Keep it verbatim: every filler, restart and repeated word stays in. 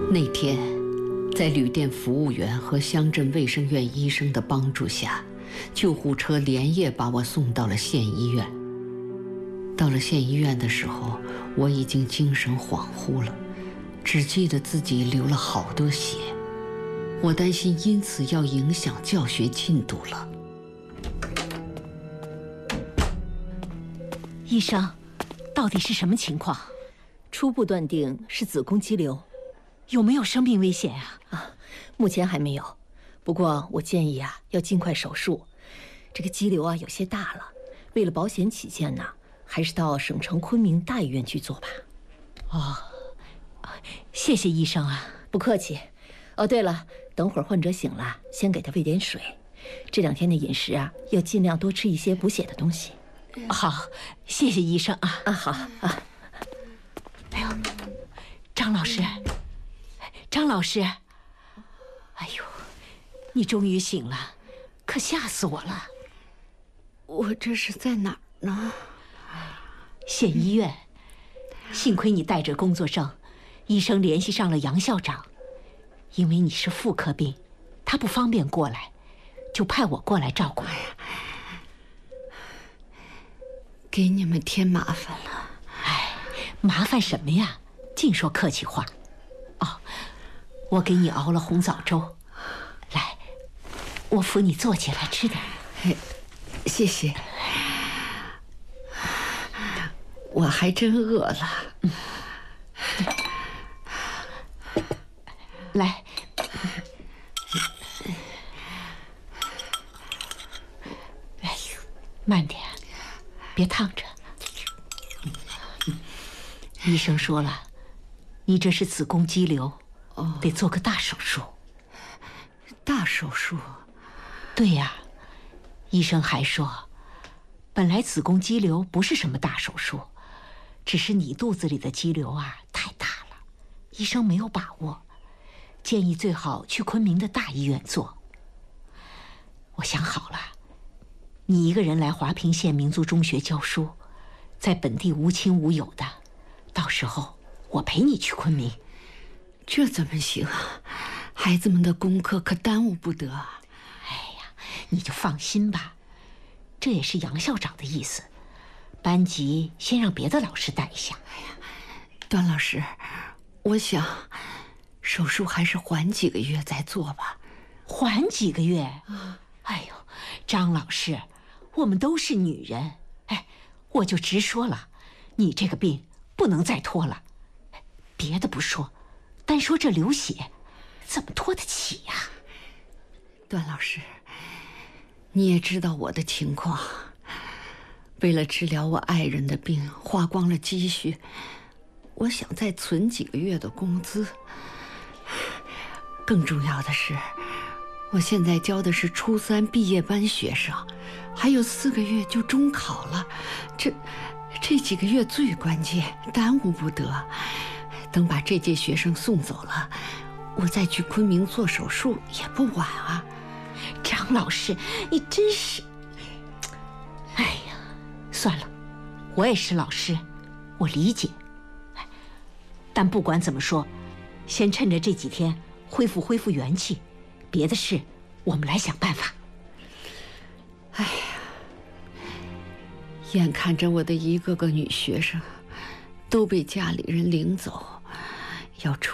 那天，在旅店服务员和乡镇卫生院医生的帮助下，救护车连夜把我送到了县医院。到了县医院的时候，我已经精神恍惚了，只记得自己流了好多血。我担心因此要影响教学进度了。 医生，到底是什么情况？ 初步断定是子宫肌瘤。 有没有生命危险呀？ 啊，目前还没有。不过我建议啊，要尽快手术。这个肌瘤啊有些大了，为了保险起见呢，还是到省城昆明大医院去做吧。 哦，谢谢医生啊。 不客气。哦，对了，等会儿患者醒了，先给他喂点水。这两天的饮食啊，要尽量多吃一些补血的东西。 好，谢谢医生啊。 啊，好啊。 哎呦，张老师。张老师，哎呦，你终于醒了，可吓死我了！ 我这是在哪儿呢？ 县医院，幸亏你带着工作证，医生联系上了杨校长，因为你是妇科病，他不方便过来，就派我过来照顾你。 给你们添麻烦了。 哎，麻烦什么呀？净说客气话。哦。我给你熬了红枣粥，来，我扶你坐起来吃点。 谢谢，我还真饿了。嗯、 来，哎呦，慢点，别烫着。医生说了，你这是子宫肌瘤。得做个大手术。 大手术？ 对呀，医生还说，本来子宫肌瘤不是什么大手术，只是你肚子里的肌瘤啊太大了，医生没有把握，建议最好去昆明的大医院做。我想好了，你一个人来华坪县民族中学教书，在本地无亲无友的，到时候我陪你去昆明。 这怎么行啊？孩子们的功课可耽误不得。 哎呀，你就放心吧，这也是杨校长的意思，班级先让别的老师带一下。 哎呀，段老师，我想手术还是缓几个月再做吧。 缓几个月？哎呦，张老师，我们都是女人，哎，我就直说了，你这个病不能再拖了。别的不说，单说这流血，怎么拖得起呀？ 段老师，你也知道我的情况，为了治疗我爱人的病，花光了积蓄，我想再存几个月的工资。更重要的是，我现在教的是初三毕业班学生，还有四个月就中考了，这这几个月最关键，耽误不得。等把这届学生送走了，我再去昆明做手术也不晚啊。 张老师，你真是……哎呀，算了，我也是老师，我理解。但不管怎么说，先趁着这几天恢复恢复元气，别的事我们来想办法。 哎呀，眼看着我的一个个女学生都被家里人领走，要出